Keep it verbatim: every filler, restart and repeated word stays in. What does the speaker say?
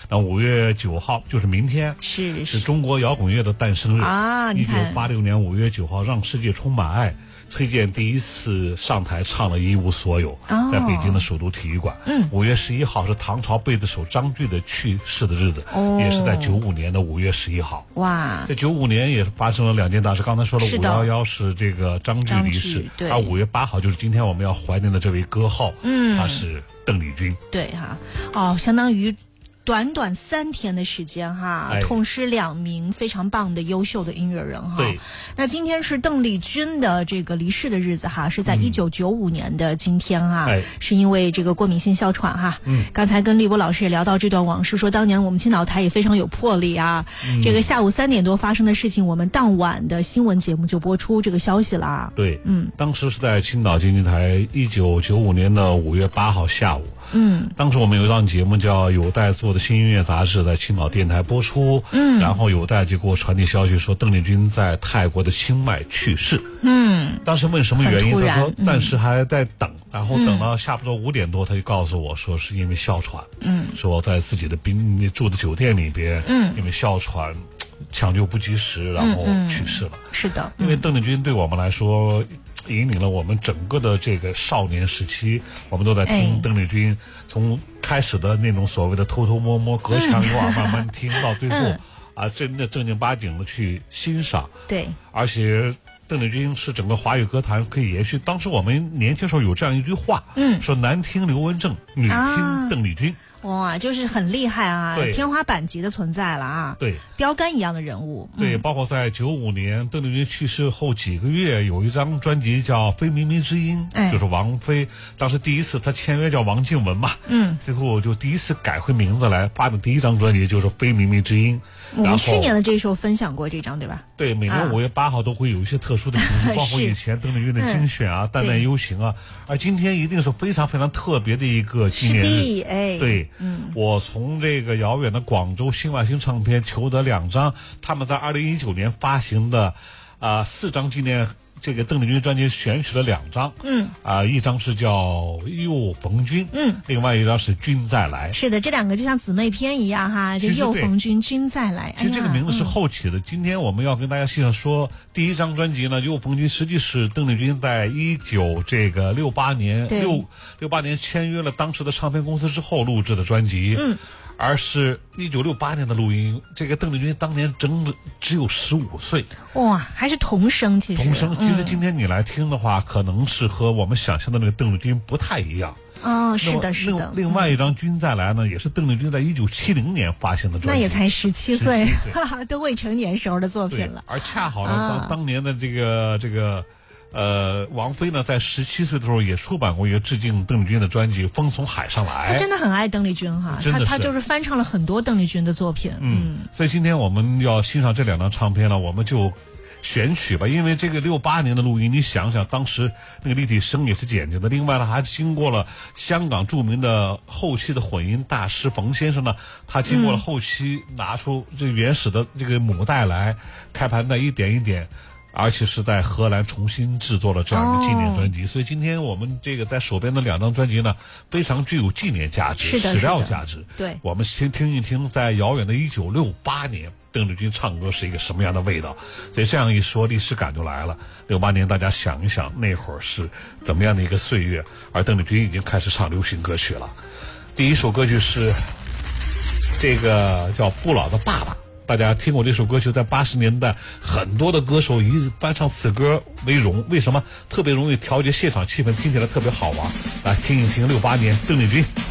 那五月九号就是明天， 是是中国摇滚乐的诞生日啊！ 一九八六年五月九号，让世界充满爱。崔健第一次上台唱了《一无所有》， 哦、 在北京的首都体育馆。 嗯， 五月十一号是唐朝贝斯手张炬的去世的日子， 哦、 也是在九五年的五月十一号。 哇， 在九五年也是发生了两件大事。刚才说了，五幺幺是这个张炬离世， 对， 而五月八号就是今天我们要怀念的这位歌后， 嗯， 他是邓丽君。 对哈、啊，哦，相当于。短短三天的时间哈， 哎、 痛失两名非常棒的优秀的音乐人哈。 对， 那今天是邓丽君的这个离世的日子哈，是在一九九五年的今天哈、 嗯哎， 是因为这个过敏性哮喘哈。 嗯， 刚才跟立波老师也聊到这段往事，说当年我们青岛台也非常有魄力啊。嗯、这个下午三点多发生的事情，我们当晚的新闻节目就播出这个消息了。 对， 嗯， 当时是在青岛经济台一九九五年的五月八号下午。 嗯， 当时我们有一档节目叫《有待做的新音乐杂志》在青岛电台播出， 嗯， 然后有待就给我传递消息说邓丽君在泰国的清迈去世， 嗯， 当时问什么原因，他说嗯、 暂时还在等，然后等到差不多五点多，他就告诉我说是因为哮喘， 嗯， 说在自己的宾住的酒店里边， 嗯， 因为哮喘抢救不及时，然后去世了。 嗯嗯、是的， 因为邓丽君对我们来说。引领了我们整个的这个少年时期，我们都在听邓丽君，从开始的那种所谓的偷偷摸摸、隔墙有耳慢慢听，到最后啊，真的正经八经的去欣赏。 对， 而且邓丽君是整个华语歌坛可以延续。当时我们年轻时候有这样一句话， 嗯， 说男听刘文正，女听邓丽君。 哇，就是很厉害啊，天花板级的存在了啊， 对， 标杆一样的人物。 对， 嗯、 包括在九五年邓丽君去世后几个月，有一张专辑叫《非靡靡之音》， 哎、 就是王菲当时第一次她签约叫王靖雯嘛， 嗯， 最后就第一次改回名字来发的第一张专辑就是《非靡靡之音》。 我们去年的这时候分享过这张，对吧？ 对，每年五月八号都会有一些特殊的节目，包括以前邓丽君的精选啊、淡淡幽情啊，而今天一定是非常非常特别的一个纪念日。 哎， 对， 嗯， 我从这个遥远的广州新外星唱片求得两张他们在二零一九年发行的啊、呃、四张纪念这个邓丽君专辑，选取了两张， 嗯， 啊、呃，一张是叫《又逢君》， 嗯， 另外一张是《君再来》。 是的，这两个就像姊妹篇一样哈，这又逢君，君再来。 其实这个名字是后起的。 嗯、 今天我们要跟大家细细说，第一张专辑呢，《又逢君》实际是邓丽君在一九这个六八年六六八年签约了当时的唱片公司之后录制的专辑， 嗯。 而是一九六八年的录音，这个邓丽君当年整只有十五岁， 哇，还是童声。其实童声，其实今天你来听的话， 嗯、 可能是和我们想象的那个邓丽君不太一样。 哦，是的，是的。 另外一张《君再来》呢，也是邓丽君在一九七零年发行的专辑， 那也才十七岁，哈哈，都未成年时候的作品了。 而恰好呢， 啊、 当当年的这个这个。呃，王菲呢，在十七岁的时候也出版过一个致敬邓丽君的专辑《风从海上来》。 她真的很爱邓丽君哈，她她就是翻唱了很多邓丽君的作品。 嗯，嗯所以今天我们要欣赏这两张唱片呢，我们就选曲吧，因为这个六八年的录音，你想想当时那个立体声也是简洁的，另外呢还经过了香港著名的后期的混音大师冯先生呢，他经过了后期拿出这原始的这个母带来，开盘带一点一点。而且是在荷兰重新制作了这样一个纪念专辑，哦、所以今天我们这个在手边的两张专辑呢，非常具有纪念价值、史料价值。 对， 我们先听一听，在遥远的一九六八年，邓丽君唱歌是一个什么样的味道。所以这样一说，历史感就来了。六八年，大家想一想，那会儿是怎么样的一个岁月？而邓丽君已经开始唱流行歌曲了。第一首歌曲是这个叫《不老的爸爸》。大家听过这首歌曲，在八十年代，很多的歌手以翻唱此歌为荣。为什么？特别容易调节现场气氛，听起来特别好玩。来听一听六八年邓丽君。